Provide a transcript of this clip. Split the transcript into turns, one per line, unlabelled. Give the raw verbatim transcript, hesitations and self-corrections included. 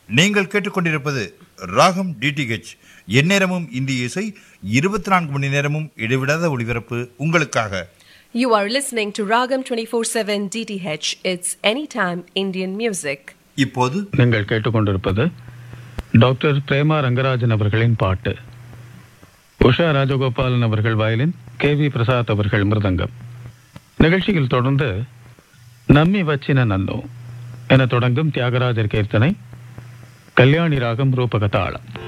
நீங்கள் கேட்டுக்கொண்டிருப்பது ராகம் டிடிஹெச், எந்நேரமும் இந்திய இசை, இருபத்தி நான்கு மணி நேரமும் இடைவிடாத ஒளிபரப்பு உங்களுக்காக.
You are listening to Ragam twenty-four seven D T H. It's anytime Indian music.
இப்போது
நீங்கள் கேட்டுக்கொண்டிருப்பது டாக்டர் பிரேமா ரங்கராஜன் அவர்களின் பாட்டு. உஷா ராஜகோபாலன் அவர்கள் வயலின், கே வி பிரசாத் அவர்கள் மிருதங்கம். நிகழ்ச்சியில் தொடர்ந்து நம்மி வச்சின நன்னோ என தொடங்கும் தியாகராஜர் கீர்த்தனை, கல்யாணி ராகம் ரூபக தாளம்.